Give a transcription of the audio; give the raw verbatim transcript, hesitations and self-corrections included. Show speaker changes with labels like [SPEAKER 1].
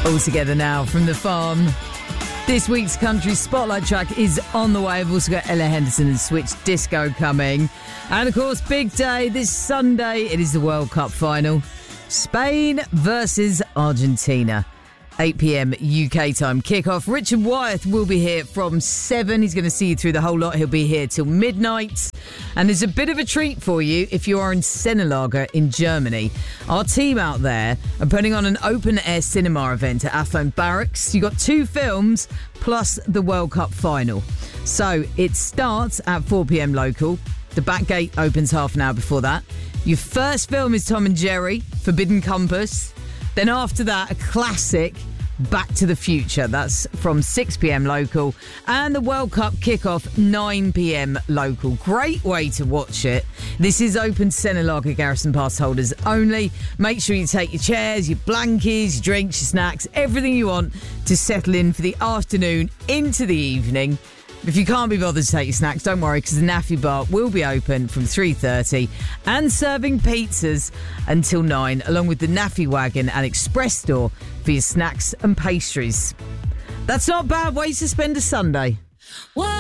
[SPEAKER 1] All together now from the farm. This week's country spotlight track is on the way. I've also got Ella Henderson and Switch Disco coming. And of course, big day this Sunday. It is the World Cup final. Spain versus Argentina. eight p.m. U K time kickoff. Richard Wyeth will be here from seven. He's going to see you through the whole lot. He'll be here till midnight. And there's a bit of a treat for you if you are in Sennelager in Germany. Our team out there are putting on an open-air cinema event at Athlone Barracks. You've got two films plus the World Cup final. So it starts at four p.m. local. The back gate opens half an hour before that. Your first film is Tom and Jerry, Forbidden Compass. Then after that, a classic, Back to the Future. That's from six p.m. local. And the World Cup kickoff, nine p.m. local. Great way to watch it. This is open to Sennelager Garrison Pass holders only. Make sure you take your chairs, your blankets, your drinks, your snacks, everything you want to settle in for the afternoon into the evening. If you can't be bothered to take your snacks, don't worry, because the Naffy Bar will be open from three thirty and serving pizzas until nine, along with the Naffy Wagon and Express store for your snacks and pastries. That's not a bad way to spend a Sunday.